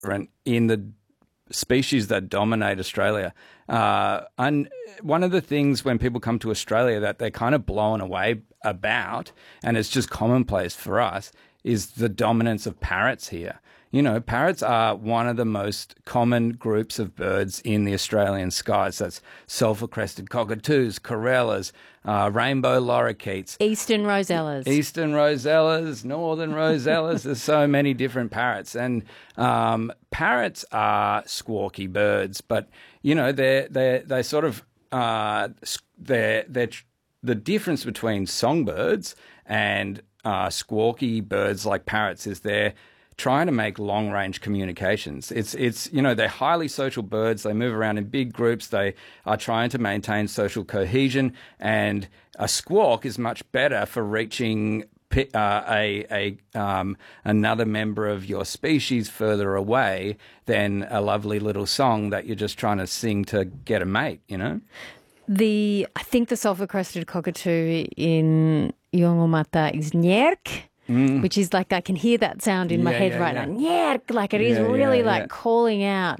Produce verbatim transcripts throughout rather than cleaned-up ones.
different in the species that dominate Australia. Uh, and one of the things when people come to Australia that they're kind of blown away about, and it's just commonplace for us, is the dominance of parrots here. You know, parrots are one of the most common groups of birds in the Australian skies. That's sulphur-crested cockatoos, corellas, uh, rainbow lorikeets. Eastern rosellas. Eastern rosellas, northern rosellas. There's so many different parrots. And um, parrots are squawky birds, but, you know, they're, they're, they sort of, uh, they're, they're, the difference between songbirds and uh, squawky birds like parrots is they're trying to make long-range communications. It's, it's you know, they're highly social birds. They move around in big groups. They are trying to maintain social cohesion, and a squawk is much better for reaching uh, a, a um, another member of your species further away than a lovely little song that you're just trying to sing to get a mate, you know? The I think the sulphur-crested cockatoo in Yongomata is nyerk. Mm. Which is like I can hear that sound in my yeah, head yeah, right yeah. now. Yeah, like it is Yeah, really yeah, like yeah. calling out.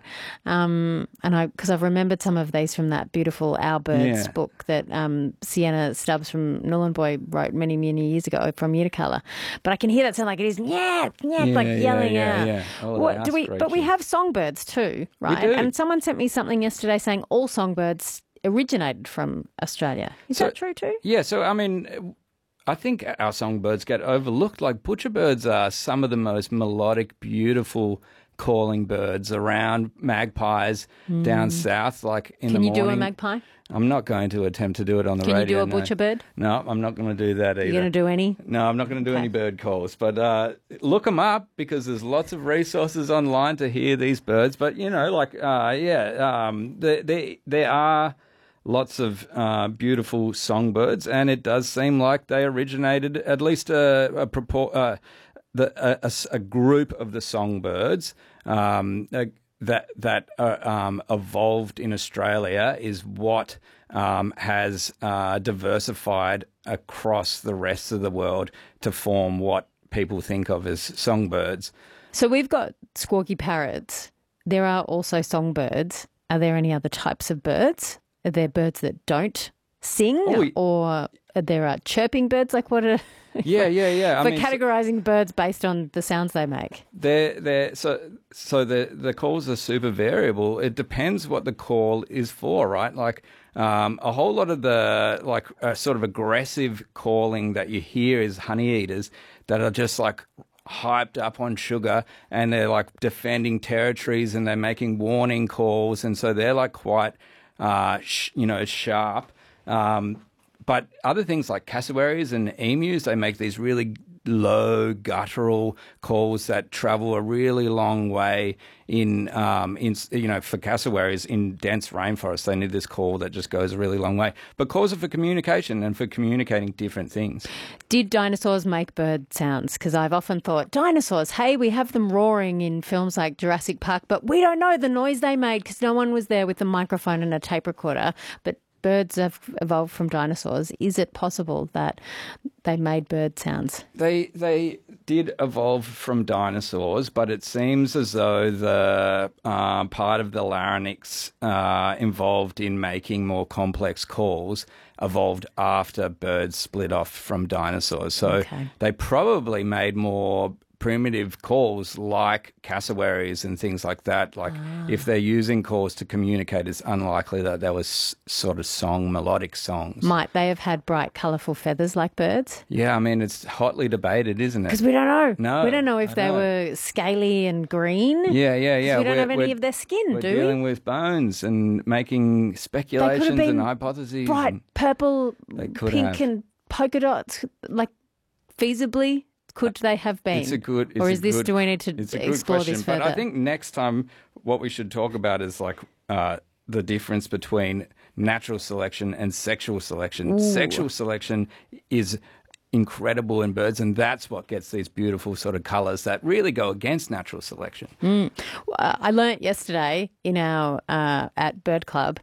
Um, and I because I've remembered some of these from that beautiful Our Birds Yeah. book that um, Sienna Stubbs from Nhulunbuy wrote many many years ago from Yirrkala. But I can hear that sound like it is yeah, yeah, Yeah, like yeah, yelling yeah, out. yeah. Oh, What they do are we? But we screechy. have songbirds too, right? do. And someone sent me something yesterday saying all songbirds originated from Australia. Is So- that true too? Yeah, so I mean, I think our songbirds get overlooked. Like butcherbirds are some of the most melodic, beautiful calling birds around. Magpies down south, like in Hmm. Can the you do morning. a magpie? I'm not going to attempt to do it on the Can you radio. do a no. butcher bird? No, I'm not going to do that either. You're going to do any? No, I'm not going to do Okay. any bird calls. But uh, look them up because there's lots of resources online to hear these birds. But, you know, like, uh, yeah, um, there, there, there are lots of uh, beautiful songbirds, and it does seem like they originated, at least a, a, propor- uh, the, a, a s- a group of the songbirds um, uh, that, that uh, um, evolved in Australia is what um, has uh, diversified across the rest of the world to form what people think of as songbirds. So we've got squawky parrots. There are also songbirds. Are there any other types of birds? Are there birds that don't sing, Oh, we- or are there are chirping birds? Like what are Yeah, yeah, yeah. I for mean, so- categorizing birds based on the sounds they make? They're, they're, so so the, the calls are super variable. It depends what the call is for, right? Like um, a whole lot of the like uh, sort of aggressive calling that you hear is honeyeaters that are just like hyped up on sugar, and they're like defending territories, and they're making warning calls, and so they're like quite uh, sh- you know sharp. Um, But other things like cassowaries and emus, they make these really low guttural calls that travel a really long way in, um, in you know, for cassowaries in dense rainforests. They need this call that just goes a really long way. But calls are for communication and for communicating different things. Did dinosaurs make bird sounds? Because I've often thought, dinosaurs, hey, we have them roaring in films like Jurassic Park, but we don't know the noise they made because no one was there with a microphone and a tape recorder. But birds have evolved from dinosaurs. Is it possible that they made bird sounds? They they did evolve from dinosaurs, but it seems as though the uh, part of the larynx uh, involved in making more complex calls evolved after birds split off from dinosaurs. So Okay. they probably made more primitive calls like cassowaries and things like that. Like if they're using calls to communicate, it's unlikely that there was s- sort of song, melodic songs. Might they have had bright, colourful feathers like birds? Yeah, I mean, it's hotly debated, isn't it? Because we don't know. No, We don't know if I they know. were scaly and green. Yeah, yeah, yeah. We don't We're- have any we're- of their skin, We're do dealing we? with bones and making speculations been and hypotheses. Bright, and- purple, They could pink have. and polka dots, like feasibly, could they have been? It's a good. It's or a is this? good- do we need to it's a good explore question, this further? But I think next time what we should talk about is like uh, the difference between natural selection and sexual selection. Sexual selection is incredible in birds, and that's what gets these beautiful sort of colours that really go against natural selection. Uh, I learnt yesterday in our uh, at Bird Club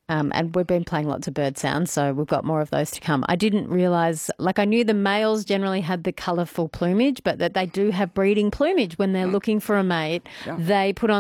Um, and we've been playing lots of bird sounds, so we've got more of those to come. I didn't realise, like I knew the males generally had the colourful plumage, but that they do have breeding plumage when they're looking for a mate. Yeah. They put on